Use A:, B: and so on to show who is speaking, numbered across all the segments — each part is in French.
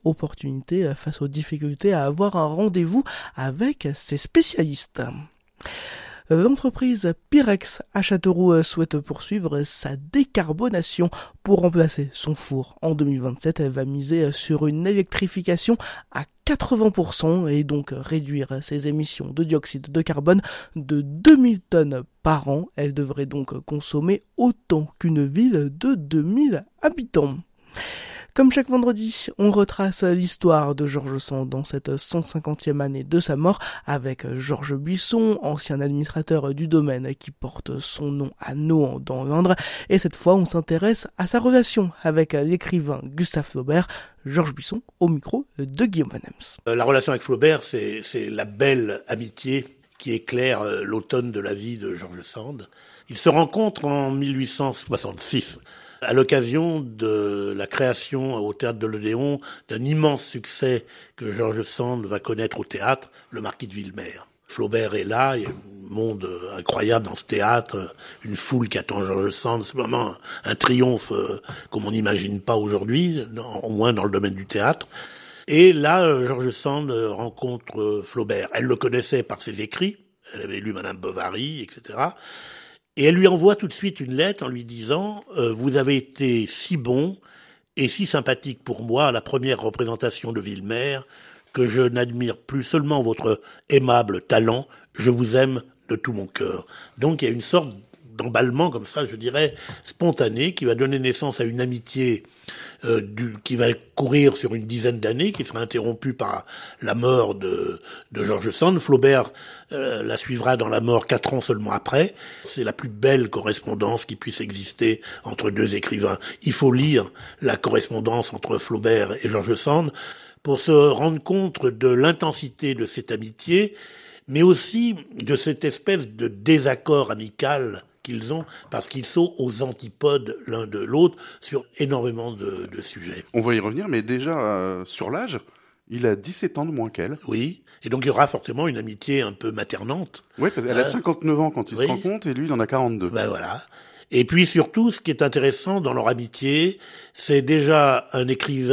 A: opportunité face aux difficultés à avoir un rendez-vous avec ses spécialistes. L'entreprise Pyrex à Châteauroux souhaite poursuivre sa décarbonation. Pour remplacer son four en 2027, elle va miser sur une électrification à 80% et donc réduire ses émissions de dioxyde de carbone de 2000 tonnes par an. Elle devrait donc consommer autant qu'une ville de 2000 habitants. Comme chaque vendredi, on retrace l'histoire de Georges Sand dans cette 150e année de sa mort avec Georges Buisson, ancien administrateur du domaine qui porte son nom à Nohant dans l'Indre. Et cette fois, on s'intéresse à sa relation avec l'écrivain Gustave Flaubert. Georges Buisson au micro de Guillaume Van Hems.
B: La relation avec Flaubert, c'est la belle amitié qui éclaire l'automne de la vie de Georges Sand. Ils se rencontrent en 1866. À l'occasion de la création au théâtre de l'Odéon d'un immense succès que Georges Sand va connaître au théâtre, le Marquis de Villemer. Flaubert est là, il y a un monde incroyable dans ce théâtre, une foule qui attend Georges Sand, c'est vraiment un triomphe comme on n'imagine pas aujourd'hui, au moins dans le domaine du théâtre. Et là, Georges Sand rencontre Flaubert. Elle le connaissait par ses écrits, elle avait lu Madame Bovary, etc. Et elle lui envoie tout de suite une lettre en lui disant « Vous avez été si bon et si sympathique pour moi à la première représentation de Villemer que je n'admire plus seulement votre aimable talent, je vous aime de tout mon cœur. » Donc il y a une sorte d'emballement comme ça, je dirais, spontané, qui va donner naissance à une amitié qui va courir sur une dizaine d'années, qui sera interrompue par la mort de Georges Sand. Flaubert la suivra dans la mort 4 ans seulement après. C'est la plus belle correspondance qui puisse exister entre deux écrivains. Il faut lire la correspondance entre Flaubert et Georges Sand pour se rendre compte de l'intensité de cette amitié, mais aussi de cette espèce de désaccord amical qu'ils ont, parce qu'ils sont aux antipodes l'un de l'autre sur énormément de sujets.
C: On va y revenir, mais déjà, sur l'âge, il a 17 ans de moins qu'elle.
B: Oui, et donc il y aura forcément une amitié un peu maternante.
C: Oui, parce qu'elle a 59 ans quand ils se rencontrent, et lui, il en a 42.
B: Ben voilà. Et puis surtout, ce qui est intéressant dans leur amitié, c'est déjà une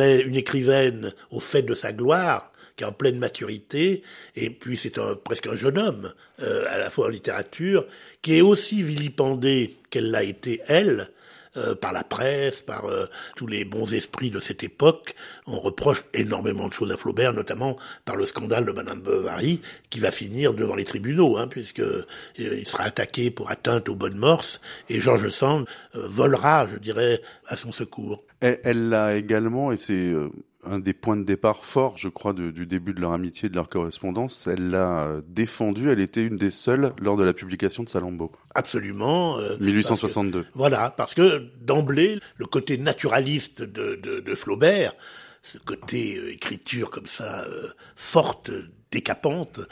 B: écrivaine au fait de sa gloire, qui est en pleine maturité, et puis c'est presque un jeune homme, à la fois en littérature, qui est aussi vilipendé qu'elle l'a été elle, par la presse, par tous les bons esprits de cette époque. On reproche énormément de choses à Flaubert, notamment par le scandale de Madame Bovary, qui va finir devant les tribunaux, puisque il sera attaqué pour atteinte aux bonnes mœurs, et Georges Sand volera, je dirais, à son secours.
C: Elle l'a également, et c'est un des points de départ forts, je crois, du début de leur amitié, de leur correspondance, elle l'a défendue, elle était une des seules lors de la publication de Salammbô.
B: Absolument.
C: 1862.
B: Parce que d'emblée, le côté naturaliste de Flaubert, ce côté écriture comme ça, forte, décapante,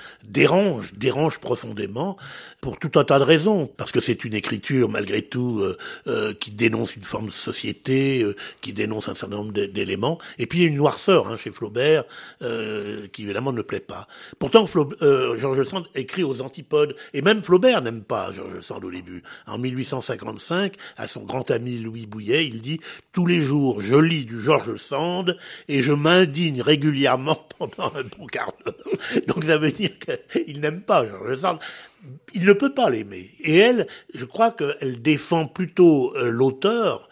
B: dérange profondément pour tout un tas de raisons. Parce que c'est une écriture, malgré tout, qui dénonce une forme de société, qui dénonce un certain nombre d'éléments. Et puis il y a une noirceur chez Flaubert qui évidemment ne plaît pas. Pourtant, Georges Sand écrit aux antipodes. Et même Flaubert n'aime pas Georges Sand au début. En 1855, à son grand ami Louis Bouillet, il dit « Tous les jours, je lis du Georges Sand et je m'indigne régulièrement pendant un bon quart d'heure. » Donc ça veut dire qu'il n'aime pas Georges Sand. Il ne peut pas l'aimer. Et elle, je crois qu'elle défend plutôt l'auteur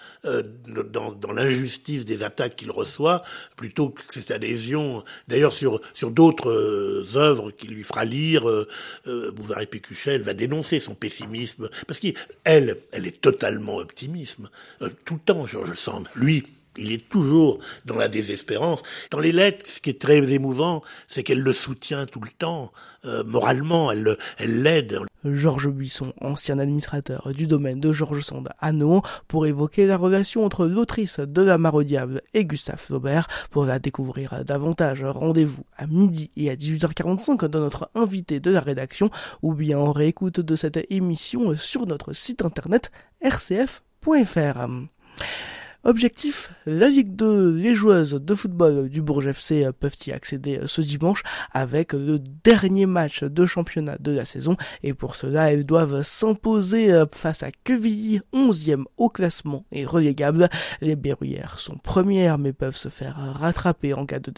B: dans l'injustice des attaques qu'il reçoit, plutôt que cette adhésion. D'ailleurs, sur d'autres œuvres qu'il lui fera lire, Bouvard et Pécuchet, elle va dénoncer son pessimisme. Parce qu'elle est totalement optimiste. Tout le temps, Georges Sand. Lui, il est toujours dans la désespérance. Dans les lettres, ce qui est très émouvant, c'est qu'elle le soutient tout le temps. Moralement, elle l'aide.
A: Georges Buisson, ancien administrateur du domaine de Georges Sand à Nohant, pour évoquer la relation entre l'autrice de La Mare au diable et Gustave Flaubert. Pour la découvrir davantage, rendez-vous à midi et à 18h45 dans notre invité de la rédaction, ou bien en réécoute de cette émission sur notre site internet rcf.fr. Objectif, la Ligue 2, les joueuses de football du Bourges FC peuvent y accéder ce dimanche avec le dernier match de championnat de la saison, et pour cela elles doivent s'imposer face à Quevilly, 11e au classement et relégables. Les Berruyères sont premières mais peuvent se faire rattraper en cas de